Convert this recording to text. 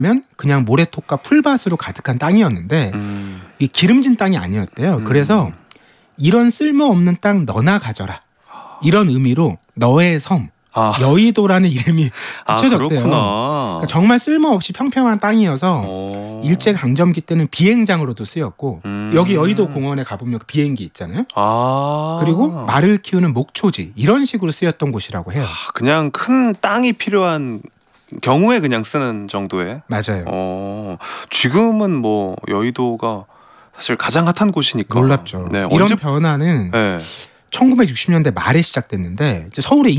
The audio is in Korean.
그냥 모래톱과 풀밭으로 가득한 땅이었는데 이 기름진 땅이 아니었대요. 그래서 이런 쓸모없는 땅 너나 가져라. 이런 의미로 너의 섬 여의도라는 이름이 붙여졌대요. 그렇구나. 그러니까 정말 쓸모없이 평평한 땅이어서 일제강점기 때는 비행장으로도 쓰였고 여기 여의도 공원에 가보면 그 비행기 있잖아요. 그리고 말을 키우는 목초지 이런 식으로 쓰였던 곳이라고 해요. 그냥 큰 땅이 필요한 경우에 그냥 쓰는 정도의. 맞아요. 지금은 뭐 여의도가 사실 가장 핫한 곳이니까. 놀랍죠. 네, 이런 변화는 1960년대 말에 시작됐는데 이제 서울의